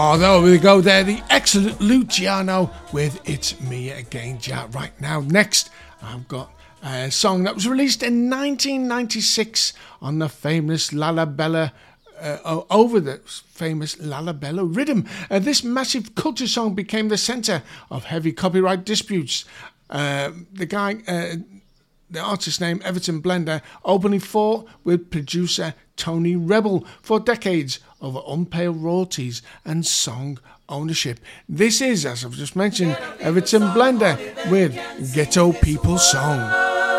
Oh, there we go there. The excellent Luciano with It's Me Again, Jack. Right now, next, I've got a song that was released in 1996 on the famous Lalabella, over the famous Lalabella rhythm. This massive culture song became the centre of heavy copyright disputes. The artist name, Everton Blender, openly fought with producer Tony Rebel for decades over unpaid royalties and song ownership. This is, as I've just mentioned, Everton Blender with Ghetto People Song.